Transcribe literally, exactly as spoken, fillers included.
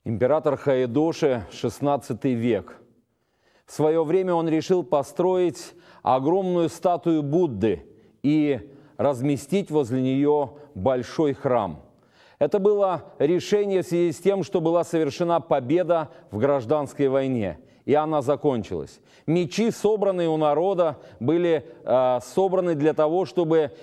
Император Хаэдоши, шестнадцатый век. В свое время он решил построить огромную статую Будды и разместить возле нее большой храм. Это было решение в связи с тем, что была совершена победа в гражданской войне, и она закончилась. Мечи, собранные у народа, были э, собраны для того, чтобы